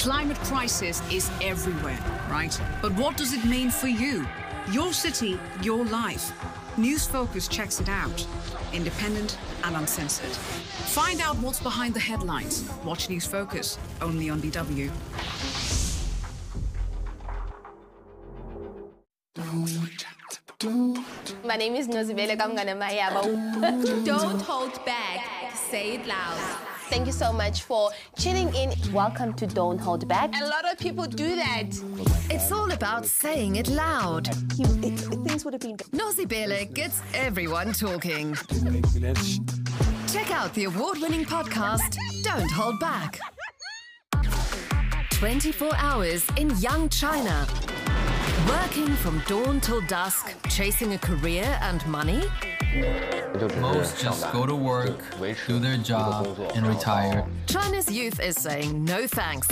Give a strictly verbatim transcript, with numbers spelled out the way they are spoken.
climate crisis is everywhere, right? But what does it mean for you? Your city, your life. News Focus checks it out. Independent and uncensored. Find out what's behind the headlines. Watch News Focus, only on D W. My name is Nozibele Kamngana Mayaba. Don't hold back. Say it loud. Thank you so much for tuning in. Welcome to Don't Hold Back. A lot of people do that. It's all about saying it loud. You, it, things would have been... Nozibele gets everyone talking. Check out the award-winning podcast, Don't Hold Back. twenty-four hours in young China. Working from dawn till dusk, chasing a career and money? Most just go to work, do their job, and retire. China's youth is saying no thanks